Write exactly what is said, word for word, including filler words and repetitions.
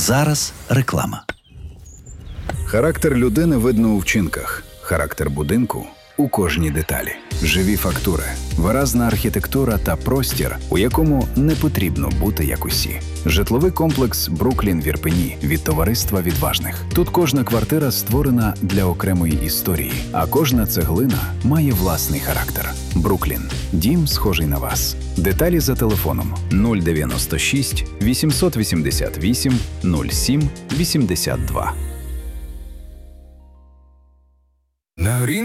зараз реклама. Характер людини видно у вчинках, характер будинку – у кожній деталі. Живі фактури, виразна архітектура та простір, у якому не потрібно бути як усі. Житловий комплекс «Бруклін» в Ірпені від товариства відважних. Тут кожна квартира створена для окремої історії, а кожна цеглина має власний характер. «Бруклін» – дім, схожий на вас. Деталі за телефоном нуль дев'яносто шість вісімсот вісімдесят вісім нуль сім вісімдесят два.